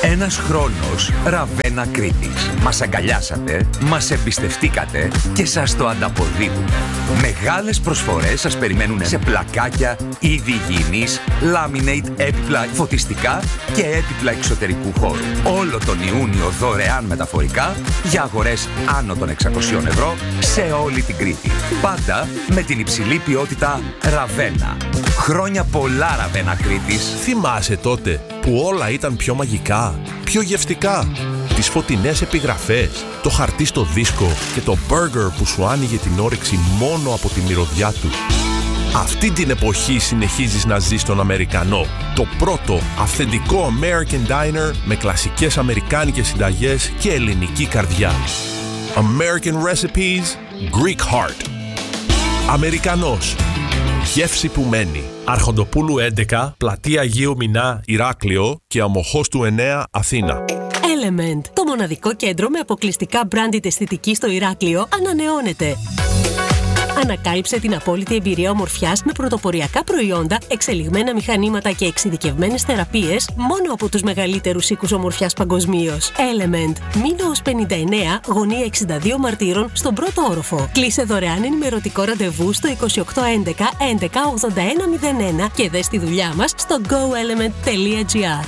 Ένας χρόνος Ραβένα Κρήτης. Μας αγκαλιάσατε, μας εμπιστευτήκατε και σας το ανταποδίδουμε. Μεγάλες προσφορές σας περιμένουν σε πλακάκια, είδη υγιεινής, laminate, έπιπλα φωτιστικά και έπιπλα εξωτερικού χώρου. Όλο τον Ιούνιο δωρεάν μεταφορικά για αγορές άνω των 600 ευρώ σε όλη την Κρήτη. Πάντα με την υψηλή ποιότητα Ραβένα. Χρόνια πολλά, Ραβένα Κρήτης. Θυμάσαι τότε που όλα ήταν πιο μαγικά, πιο γευστικά? Τις φωτεινές επιγραφές, το χαρτί στο δίσκο και το μπέργκερ που σου άνοιγε την όρεξη μόνο από τη μυρωδιά του. Αυτή την εποχή συνεχίζεις να ζεις τον Αμερικανό. Το πρώτο αυθεντικό American Diner με κλασικές αμερικάνικες συνταγές και ελληνική καρδιά. American Recipes, Greek Heart. Αμερικανός. Γεύση που μένει. Αρχοντοπούλου 11, Πλατεία Αγίου Μινά, Ηράκλειο και Αμοχώς του 9, Αθήνα. Element, το μοναδικό κέντρο με αποκλειστικά branded αισθητική στο Ηράκλειο, ανανεώνεται. Ανακάλυψε την απόλυτη εμπειρία ομορφιάς με πρωτοποριακά προϊόντα, εξελιγμένα μηχανήματα και εξειδικευμένες θεραπείες μόνο από τους μεγαλύτερους οίκους ομορφιάς παγκοσμίως. Element, Μήνωος 59, γωνία 62 Μαρτύρων, στον πρώτο όροφο. Κλείσε δωρεάν ενημερωτικό ραντεβού στο 2811 11 81 01 και δες τη δουλειά μας στο goelement.gr.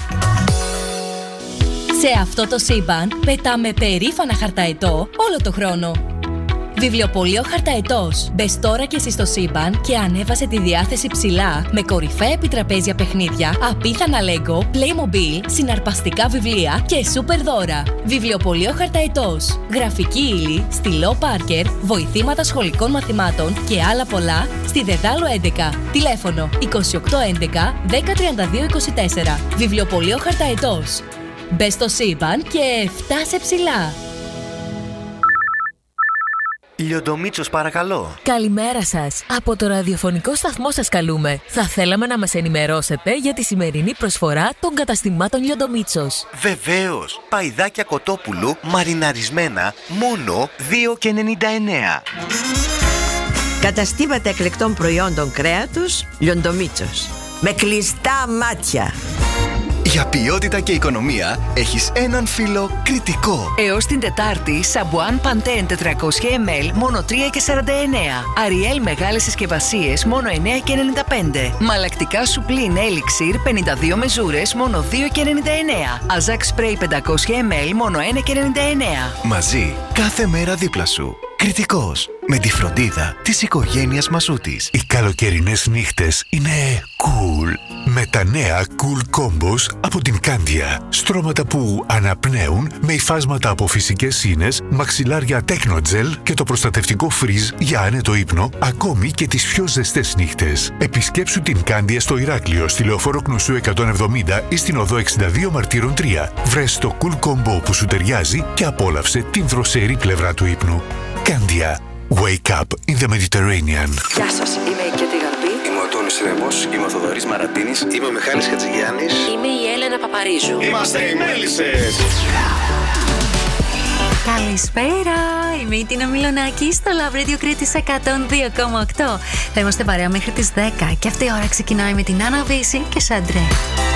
Σε αυτό το σύμπαν πετάμε περήφανα χαρταετό όλο το χρόνο. Βιβλιοπωλείο Χαρταετός. Μπες τώρα και εσύ στο σύμπαν και ανέβασε τη διάθεση ψηλά με κορυφαία επιτραπέζια παιχνίδια, απίθανα Lego, Playmobil, συναρπαστικά βιβλία και σούπερ δώρα. Βιβλιοπωλείο Χαρταετός. Γραφική ύλη, στυλό Πάρκερ, βοηθήματα σχολικών μαθημάτων και άλλα πολλά στη Δεδάλο 11. Τηλέφωνο 2811 1032 24. Βιβλιοπωλείο Χαρταετός. Μπες στο σύμπαν και φτάσε ψηλά. Λιοντομίτσος, παρακαλώ. Καλημέρα σας. Από το ραδιοφωνικό σταθμό σας καλούμε. Θα θέλαμε να μας ενημερώσετε για τη σημερινή προσφορά των καταστημάτων Λιοντομίτσος. Βεβαίως. Παϊδάκια κοτόπουλου μαριναρισμένα μόνο 2,99. Καταστήματα εκλεκτών προϊόντων κρέατος Λιοντομίτσος. Με κλειστά μάτια. Για ποιότητα και οικονομία έχεις έναν φίλο κριτικό. Έως την Τετάρτη, Σαμπουάν Παντέν 400 ml μόνο 3,49. Αριέλ μεγάλες συσκευασίες μόνο 9,95. Μαλακτικά Σουπλίν Έλιξιρ 52 μεζούρες μόνο 2,99. Αζάκ Σπρέι 500 ml μόνο 1,99. Μαζί, κάθε μέρα δίπλα σου. Κριτικός. Με τη φροντίδα της οικογένειας Μασούτης. Οι καλοκαιρινές νύχτες είναι cool. Με τα νέα Cool Combos από την Κάνδια. Στρώματα που αναπνέουν με υφάσματα από φυσικές σύνες, μαξιλάρια Technogel και το προστατευτικό φριζ για άνετο ύπνο, ακόμη και τις πιο ζεστές νύχτες. Επισκέψου την Κάνδια στο Ηράκλειο, στη Λεωφόρο Κνωσού 170 ή στην οδό 62 Μαρτύρων 3. Βρες το Cool Combo που σου ταιριάζει και απόλαυσε την δροσερή πλευρά του ύπνου. Κάνδια. Wake up in the Mediterranean. Γεια σας, είμαι η Κέτη Γαρμπή. Είμαι ο Τόνης Ρέμπος. Είμαι ο Θοδωρής Μαρατίνης. Είμαι ο Μιχάλης Χατζηγιάννης. Είμαι η Έλενα Παπαρίζου. Είμαστε οι Μέλισσες. Καλησπέρα, είμαι η Τίνα Μιλονάκη στο Love Radio Κρήτης 102,8. Θα είμαστε παρέα μέχρι τις 10 και αυτή η ώρα ξεκινάει με την Άννα Βύση και Σαντρέ.